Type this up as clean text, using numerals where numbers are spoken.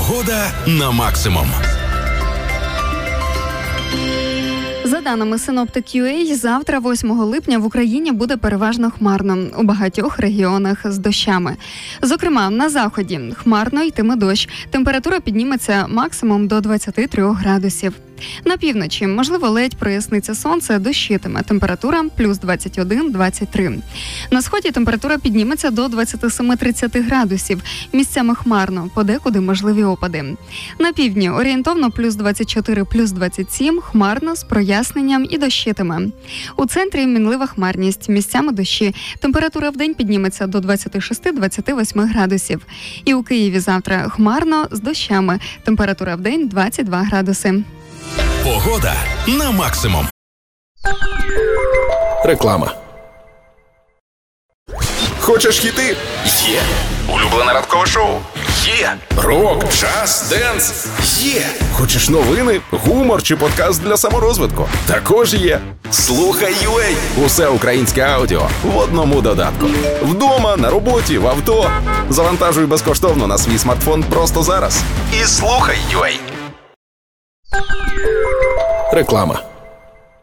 Погода на максимум. За даними Synoptic.ua, завтра, 8 липня, в Україні буде переважно хмарно. У багатьох регіонах з дощами. Зокрема, на заході хмарно йтиме дощ. Температура підніметься максимум до 23 градусів. На півночі, можливо, ледь проясниться сонце, дощитиме. Температура плюс 21-23. На сході температура підніметься до 27-30 градусів. Місцями хмарно, подекуди можливі опади. На півдні орієнтовно плюс 24, плюс 27, хмарно, з проясненням і дощитиме. У центрі мінлива хмарність, місцями дощі. Температура вдень підніметься до 26-28 градусів. І у Києві завтра хмарно, з дощами. Температура вдень 22 градуси. Погода на максимум. Реклама. Хочеш хіти? Є. Улюблене ранкове шоу? Є. Рок, джаз, денс? Є. Хочеш новини, гумор чи подкаст для саморозвитку? Також є. Слухай UA. Усе українське аудіо в одному додатку. Вдома, на роботі, в авто. Завантажуй безкоштовно на свій смартфон просто зараз. І слухай UA. Реклама.